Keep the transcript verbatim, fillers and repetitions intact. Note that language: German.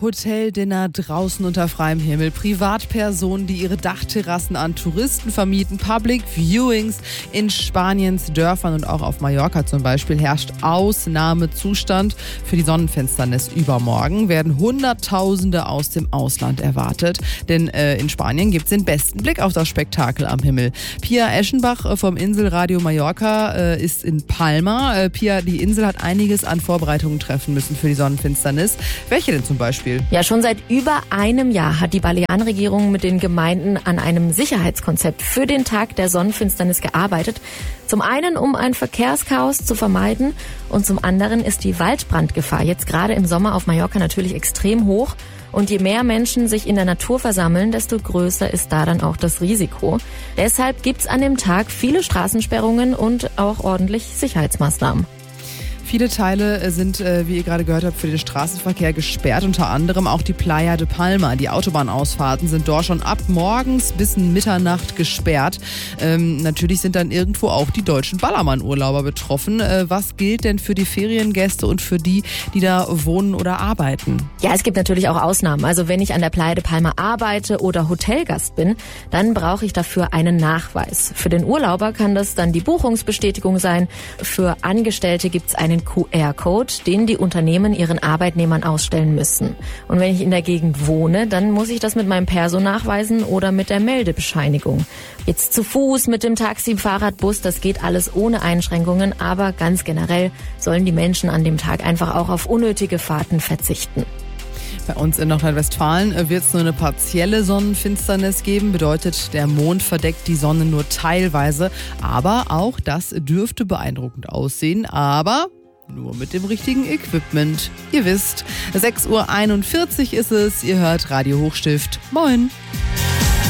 Hoteldinner draußen unter freiem Himmel, Privatpersonen, die ihre Dachterrassen an Touristen vermieten, Public Viewings in Spaniens Dörfern und auch auf Mallorca zum Beispiel herrscht Ausnahmezustand. Für die Sonnenfinsternis übermorgen werden Hunderttausende aus dem Ausland erwartet, denn äh, in Spanien gibt es den besten Blick auf das Spektakel am Himmel. Pia Eschenbach vom Inselradio Mallorca äh, ist in Palma. Äh, Pia, die Insel hat einiges an Vorbereitungen treffen müssen für die Sonnenfinsternis. Welche denn zum Beispiel? Ja, schon seit über einem Jahr hat die Balearenregierung mit den Gemeinden an einem Sicherheitskonzept für den Tag der Sonnenfinsternis gearbeitet. Zum einen, um ein Verkehrschaos zu vermeiden, und zum anderen ist die Waldbrandgefahr jetzt gerade im Sommer auf Mallorca natürlich extrem hoch. Und je mehr Menschen sich in der Natur versammeln, desto größer ist da dann auch das Risiko. Deshalb gibt's an dem Tag viele Straßensperrungen und auch ordentlich Sicherheitsmaßnahmen. Viele Teile sind, wie ihr gerade gehört habt, für den Straßenverkehr gesperrt, unter anderem auch die Playa de Palma. Die Autobahnausfahrten sind dort schon ab morgens bis Mitternacht gesperrt. Ähm, natürlich sind dann irgendwo auch die deutschen Ballermann-Urlauber betroffen. Äh, was gilt denn für die Feriengäste und für die, die da wohnen oder arbeiten? Ja, es gibt natürlich auch Ausnahmen. Also wenn ich an der Playa de Palma arbeite oder Hotelgast bin, dann brauche ich dafür einen Nachweis. Für den Urlauber kann das dann die Buchungsbestätigung sein. Für Angestellte gibt's einen Q R-Code, den die Unternehmen ihren Arbeitnehmern ausstellen müssen. Und wenn ich in der Gegend wohne, dann muss ich das mit meinem Perso nachweisen oder mit der Meldebescheinigung. Jetzt zu Fuß, mit dem Taxi, Fahrrad, Bus, das geht alles ohne Einschränkungen, aber ganz generell sollen die Menschen an dem Tag einfach auch auf unnötige Fahrten verzichten. Bei uns in Nordrhein-Westfalen wird es nur eine partielle Sonnenfinsternis geben. Bedeutet, der Mond verdeckt die Sonne nur teilweise. Aber auch das dürfte beeindruckend aussehen. Aber nur mit dem richtigen Equipment. Ihr wisst, sechs Uhr einundvierzig ist es. Ihr hört Radio Hochstift. Moin.